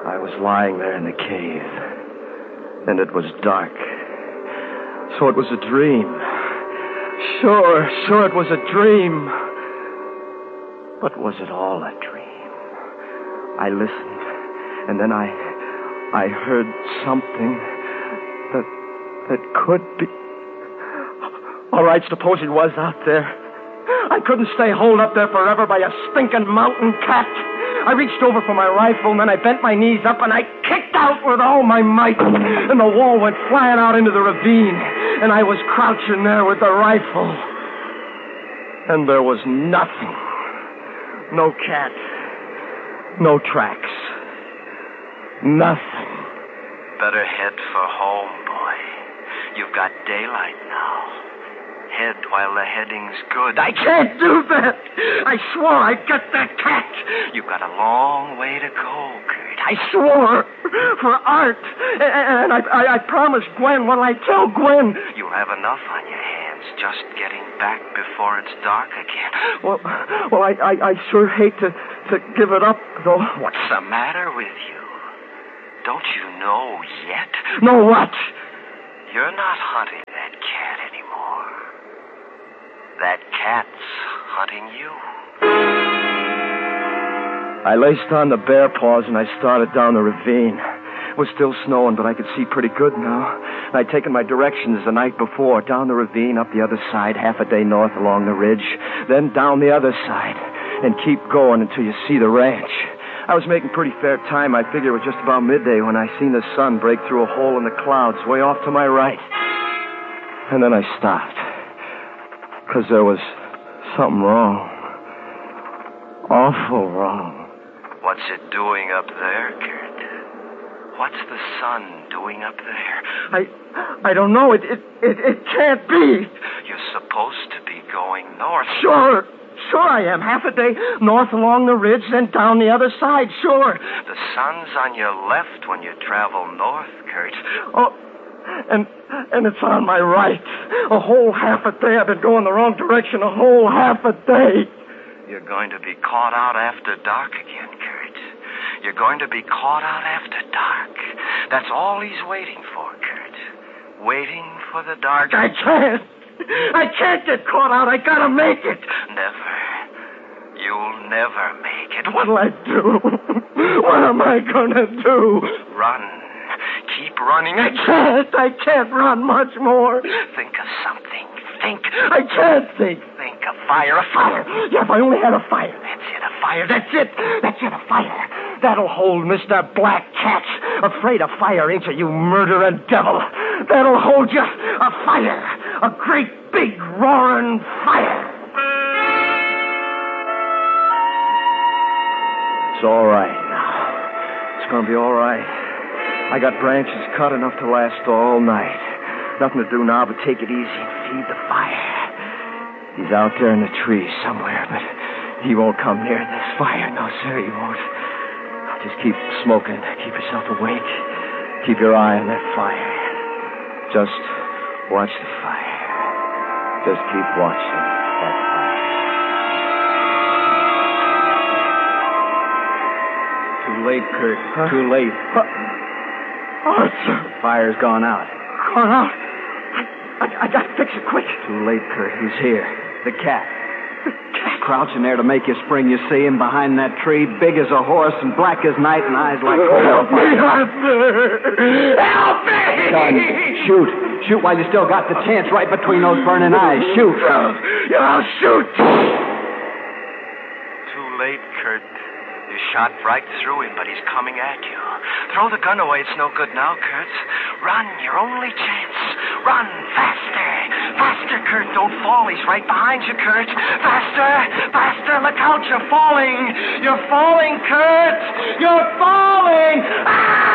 I was lying there in the cave, and it was dark. So it was a dream. Sure, it was a dream. But was it all a dream? I listened, and then I heard something that could be... All right, suppose it was out there. I couldn't stay holed up there forever by a stinking mountain cat. I reached over for my rifle, and then I bent my knees up, and I kicked out with all my might. And the wall went flying out into the ravine, and I was crouching there with the rifle. And there was nothing. No cat. No tracks. Nothing. Better head for home, boy. You've got daylight now. Head while the heading's good. I can't do that. I swore I'd get that cat. You've got a long way to go, Kurt. I swore for Art. And I promised Gwen. What'll I tell Gwen? You'll have enough on your hands just getting back before it's dark again. Well, I sure hate to give it up, though. What's the matter with you? Don't you know yet? Know what? You're not hunting that cat anymore. That cat's hunting you. I laced on the bear paws and I started down the ravine. It was still snowing, but I could see pretty good now. I'd taken my directions the night before, down the ravine, up the other side, half a day north along the ridge, then down the other side, and keep going until you see the ranch. I was making pretty fair time. I figured it was just about midday when I seen the sun break through a hole in the clouds way off to my right. And then I stopped. Because there was something wrong. Awful wrong. What's it doing up there, Kurt? What's the sun doing up there? I don't know. It can't be. You're supposed to be going north. Sure I am. Half a day north along the ridge, then down the other side, sure. The sun's on your left when you travel north, Kurt. Oh, and it's on my right. A whole half a day I've been going the wrong direction. A whole half a day. You're going to be caught out after dark again, Kurt. You're going to be caught out after dark. That's all he's waiting for, Kurt. Waiting for the dark. I can't get caught out. I gotta make it. Never. You'll never make it. What'll I do? What am I gonna do? Run. Keep running. I can't run much more. Think of something. Think. I can't think. Think of fire. A fire. Yeah, if I only had a fire. That's it, a fire. That's it, a fire. That'll hold Mr. Black Cat. Afraid of fire, ain't you, you murdering devil? That'll hold you. A fire. A great big roaring fire. It's all right now. It's gonna be all right. I got branches cut enough to last all night. Nothing to do now but take it easy and feed the fire. He's out there in the trees somewhere, but he won't come near this fire. No, sir, he won't. Just keep smoking. Keep yourself awake. Keep your eye on that fire. Just watch the fire. Just keep watching that fire. Too late, Kurt. Huh? Too late. Arthur. The fire's gone out. Gone out? I gotta fix it quick. Too late, Kurt. He's here. The cat. The cat? Crouching there to make you spring. You see him behind that tree, big as a horse and black as night and eyes like coal. Help me, Arthur! Help me! Son, shoot. Shoot while you still got the chance right between those burning eyes. Shoot. Yeah, I'll shoot. Too late, Kurt. You shot right through him, but he's coming at you. Throw the gun away. It's no good now, Kurt. Run, your only chance. Run, faster. Faster, Kurt. Don't fall. He's right behind you, Kurt. Faster. Faster. Look out. You're falling. You're falling, Kurt. You're falling. Ah!